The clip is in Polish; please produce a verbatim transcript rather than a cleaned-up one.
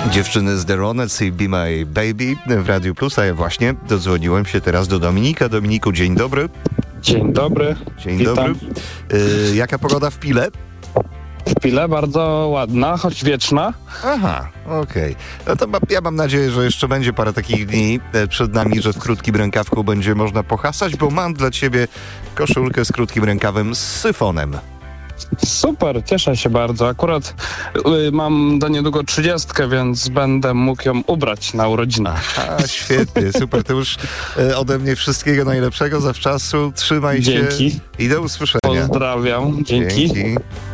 Dziewczyny z The Ronettes i Be My Baby w Radiu Plus, a ja właśnie dodzwoniłem się teraz do Dominika. Dominiku, dzień dobry. Dzień dobry. Dzień Witam. dobry. Y, jaka pogoda w Pile? W Pile bardzo ładna, choć wieczna. Aha, okej. No to ma, ja mam nadzieję, że jeszcze będzie parę takich dni przed nami, że w krótkim rękawku będzie można pohasać, bo mam dla ciebie koszulkę z krótkim rękawem z syfonem. Super, cieszę się bardzo. Akurat y, mam do niedługo trzydziestkę, więc będę mógł ją ubrać na urodziny. Aha, świetnie, super. To już e, ode mnie wszystkiego najlepszego zawczasu. Trzymaj Dzięki. się i do usłyszenia. Pozdrawiam. Dzięki. Dzięki.